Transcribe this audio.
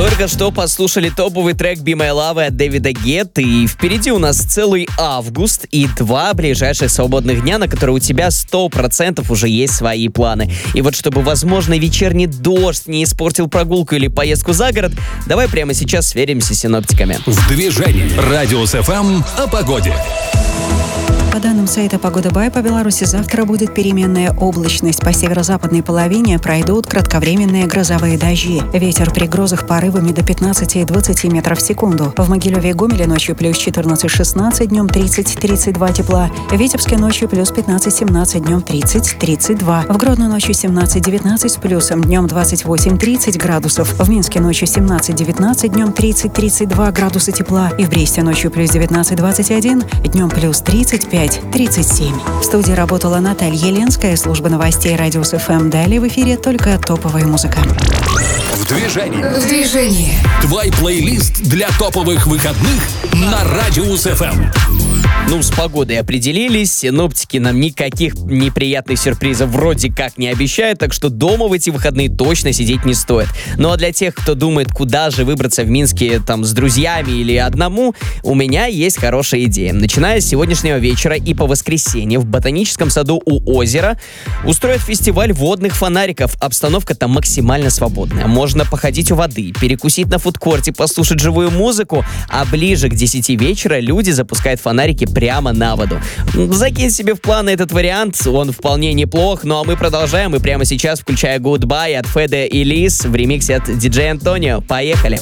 Только что послушали топовый трек Be My Love от Дэвида Гетты, и впереди у нас целый август и 2 ближайших свободных дня, на которые у тебя 100% уже есть свои планы. И вот чтобы, возможно, вечерний дождь не испортил прогулку или поездку за город, давай прямо сейчас сверимся с синоптиками. В движении. Радиус ФМ о погоде. По данным сайта «Погода Бай», по Беларуси завтра будет переменная облачность. По северо-западной половине пройдут кратковременные грозовые дожди. Ветер при грозах порывами до 15-20 метров в секунду. В Могилеве и Гомеле ночью плюс 14-16, днем 30-32 тепла. В Витебске ночью плюс 15-17, днем 30-32. В Гродно ночью 17-19 с плюсом, днем 28-30 градусов. В Минске ночью 17-19, днем 30-32 градуса тепла. И в Бресте ночью плюс 19-21, днем плюс 35-37. В студии работала Наталья Еленская, служба новостей Радиус ФМ. Далее в эфире только топовая музыка. В движении. Твой плейлист для топовых выходных на Радиус ФМ. Ну, с погодой определились, синоптики нам никаких неприятных сюрпризов вроде как не обещают, так что дома в эти выходные точно сидеть не стоит. Ну а для тех, кто думает, куда же выбраться в Минске там с друзьями или одному, у меня есть хорошая идея. Начиная с сегодняшнего вечера и по воскресенье в Ботаническом саду у озера устроят фестиваль водных фонариков. Обстановка там максимально свободная. Можно походить у воды, перекусить на фудкорте, послушать живую музыку, а ближе к 10 вечера люди запускают фонарики прямо на воду. Закинь себе в планы этот вариант, он вполне неплох. Ну а мы продолжаем, и прямо сейчас включая Goodbye от Феде и Лиз в ремиксе от диджея Антонио. Поехали!